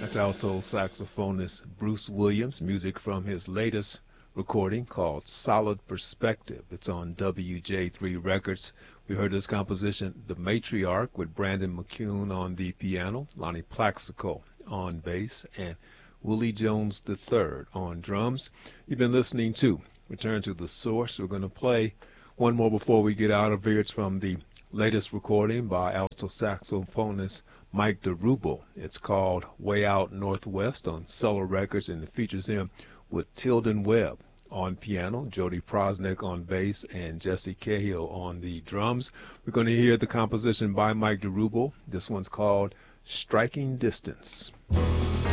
That's alto saxophonist Bruce Williams, music from his latest recording called Solid Perspective. It's on WJ3 Records. We heard this composition, The Matriarch, with Brandon McCune on the piano, Lonnie Plaxico on bass, and Willie Jones III on drums. You've been listening to Return to the Source. We're going to play one more before we get out of here. It's from the latest recording by alto saxophonist Mike DeRubel. It's called Way Out Northwest on Solar Records, and it features him with Tilden Webb on piano, Jody Prosnick on bass, and Jesse Cahill on the drums. We're going to hear the composition by Mike DeRubel. This one's called Striking Distance.